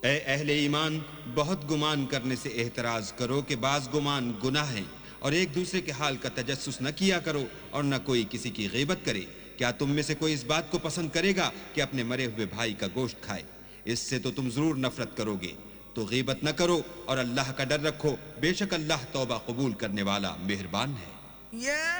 ए अहले ईमान, बहुत गुमान करने से एहतराज करो कि बाज गुमान गुनाह है, और एक दूसरे के हाल का तजस्सुस न किया करो और न कोई किसी की गीबत करे। क्या तुम में से कोई इस बात को पसंद करेगा कि अपने मरे हुए भाई का गोश्त खाए? इससे तो तुम जरूर नफरत करोगे। तो गीबत न करो और अल्लाह का डर रखो, बेशक अल्लाह तौबा कबूल करने वाला मेहरबान है।